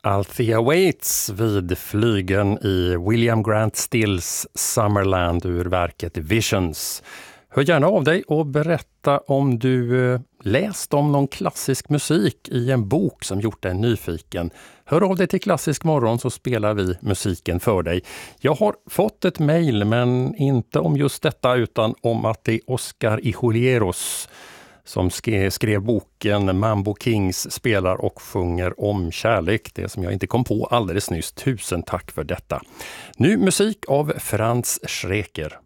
Althea Waits vid flygen i William Grant Stills Summerland ur verket Visions. Hör gärna av dig och berätta om du läst om någon klassisk musik i en bok som gjort dig nyfiken. Hör av dig till Klassisk morgon så spelar vi musiken för dig. Jag har fått ett mejl, men inte om just detta utan om att det är Oscar Ijolieros som skrev boken Mambo Kings spelar och sjunger om kärlek. Det som jag inte kom på alldeles nyss. Tusen tack för detta. Nu musik av Franz Schreker.